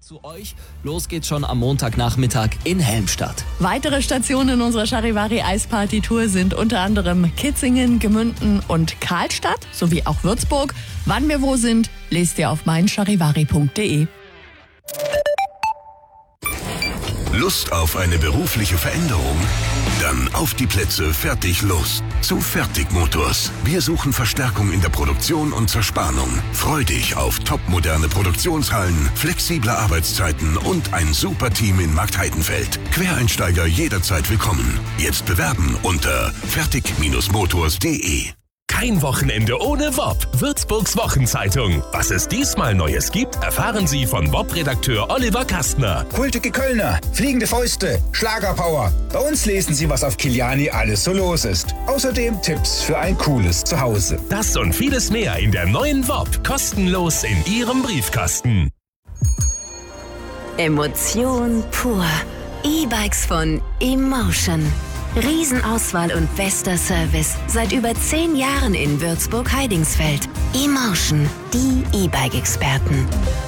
zu euch. Los geht's schon am Montagnachmittag in Helmstadt. Weitere Stationen unserer Charivari-Eisparty-Tour sind unter anderem Kitzingen, Gemünden und Karlstadt sowie auch Würzburg. Wann wir wo sind, lest ihr auf meincharivari.de. Lust auf eine berufliche Veränderung? Dann auf die Plätze, fertig, los. Zu Fertigmotors. Wir suchen Verstärkung in der Produktion und Zerspannung. Freu dich auf topmoderne Produktionshallen, flexible Arbeitszeiten und ein super Team in Marktheidenfeld. Quereinsteiger jederzeit willkommen. Jetzt bewerben unter fertig-motors.de. Kein Wochenende ohne WOP. Würzburgs Wochenzeitung. Was es diesmal Neues gibt, erfahren Sie von WOP-Redakteur Oliver Kastner. Kultige Kölner, fliegende Fäuste, Schlagerpower. Bei uns lesen Sie, was auf Kiliani alles so los ist. Außerdem Tipps für ein cooles Zuhause. Das und vieles mehr in der neuen WOP. Kostenlos in Ihrem Briefkasten. Emotion pur. E-Bikes von Emotion. Riesenauswahl und bester Service. Seit über 10 Jahren in Würzburg-Heidingsfeld. Emotion, die E-Bike-Experten.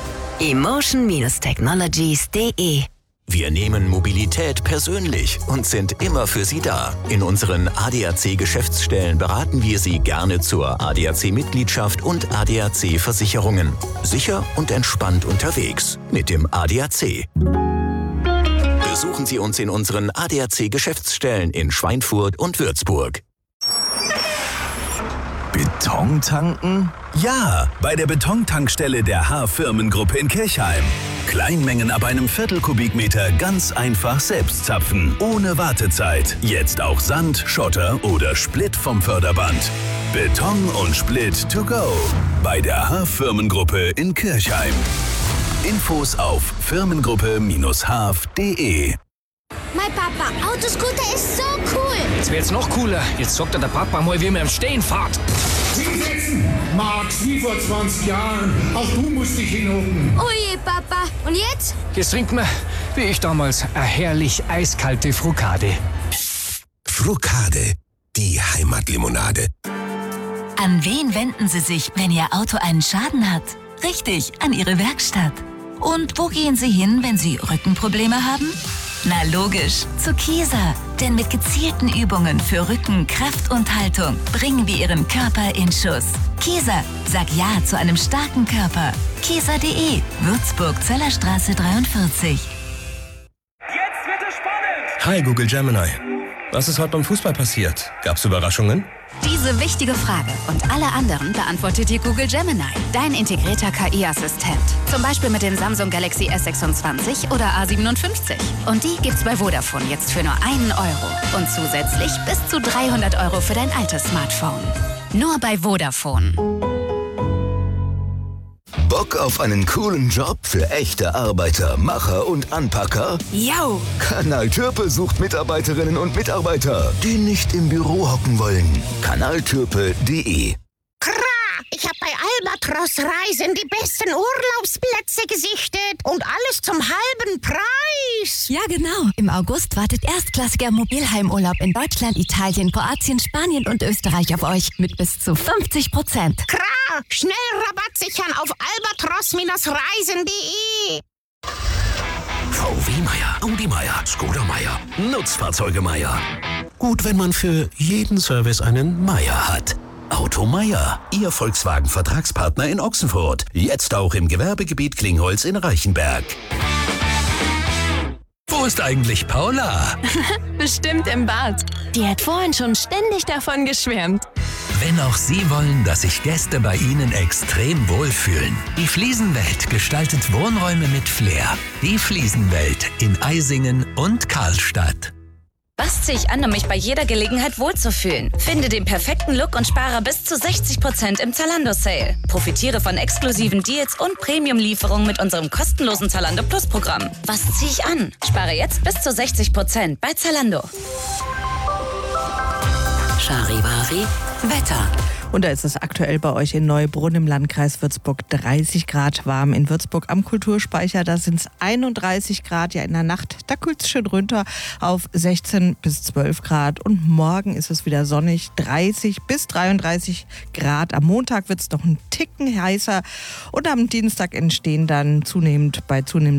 Emotion-Technologies.de. Wir nehmen Mobilität persönlich und sind immer für Sie da. In unseren ADAC-Geschäftsstellen beraten wir Sie gerne zur ADAC-Mitgliedschaft und ADAC-Versicherungen. Sicher und entspannt unterwegs mit dem ADAC. Besuchen Sie uns in unseren ADAC-Geschäftsstellen in Schweinfurt und Würzburg. Beton tanken? Ja, bei der Betontankstelle der H-Firmengruppe in Kirchheim. Kleinmengen ab einem Viertelkubikmeter ganz einfach selbst zapfen, ohne Wartezeit. Jetzt auch Sand, Schotter oder Split vom Förderband. Beton und Split to go. Bei der H-Firmengruppe in Kirchheim. Infos auf firmengruppe-haf.de. Mein Papa, Autoscooter ist so cool. Jetzt wird's noch cooler. Jetzt sagt der Papa mal, wie man im Stehen fährt. Hinsetzen! Max, wie vor 20 Jahren. Auch du musst dich hinhocken. Oh je, Papa. Und jetzt? Jetzt trinkt man, wie ich damals, eine herrlich eiskalte Frukade. Frukade, die Heimatlimonade. An wen wenden Sie sich, wenn Ihr Auto einen Schaden hat? Richtig, an Ihre Werkstatt. Und wo gehen Sie hin, wenn Sie Rückenprobleme haben? Na logisch, zu Kieser. Denn mit gezielten Übungen für Rücken, Kraft und Haltung bringen wir Ihren Körper in Schuss. Kieser, sag Ja zu einem starken Körper. Kieser.de, Würzburg, Zöllerstraße 43. Jetzt wird es spannend! Hi Google Gemini. Was ist heute beim Fußball passiert? Gab's Überraschungen? Diese wichtige Frage und alle anderen beantwortet dir Google Gemini, dein integrierter KI-Assistent. Zum Beispiel mit dem Samsung Galaxy S26 oder A57. Und die gibt's bei Vodafone jetzt für nur 1 Euro. Und zusätzlich bis zu 300 Euro für dein altes Smartphone. Nur bei Vodafone. Bock auf einen coolen Job für echte Arbeiter, Macher und Anpacker? Yo! Kanal Türpe sucht Mitarbeiterinnen und Mitarbeiter, die nicht im Büro hocken wollen. Kanaltürpe.de. Ich habe bei Albatros Reisen die besten Urlaubsplätze gesichtet und alles zum halben Preis. Ja, genau. Im August wartet erstklassiger Mobilheimurlaub in Deutschland, Italien, Kroatien, Spanien und Österreich auf euch mit bis zu 50%. Schnell Rabatt sichern auf albatros-reisen.de. VW Meier, Audi Meier, Skoda Meier, Nutzfahrzeuge Meier. Gut, wenn man für jeden Service einen Meier hat. Auto Meier, Ihr Volkswagen-Vertragspartner in Ochsenfurt. Jetzt auch im Gewerbegebiet Klingholz in Reichenberg. Wo ist eigentlich Paula? Bestimmt im Bad. Die hat vorhin schon ständig davon geschwärmt. Wenn auch Sie wollen, dass sich Gäste bei Ihnen extrem wohlfühlen. Die Fliesenwelt gestaltet Wohnräume mit Flair. Die Fliesenwelt in Eisingen und Karlstadt. Was ziehe ich an, um mich bei jeder Gelegenheit wohlzufühlen? Finde den perfekten Look und spare bis zu 60% im Zalando-Sale. Profitiere von exklusiven Deals und Premium-Lieferungen mit unserem kostenlosen Zalando Plus-Programm. Was ziehe ich an? Spare jetzt bis zu 60% bei Zalando. Charivari Wetter. Und da ist es aktuell bei euch in Neubrunn im Landkreis Würzburg 30 Grad warm. In Würzburg am Kulturspeicher, da sind es 31 Grad. Ja, in der Nacht, da kühlt es schön runter auf 16 bis 12 Grad. Und morgen ist es wieder sonnig, 30 bis 33 Grad. Am Montag wird es noch einen Ticken heißer. Und am Dienstag entstehen dann zunehmend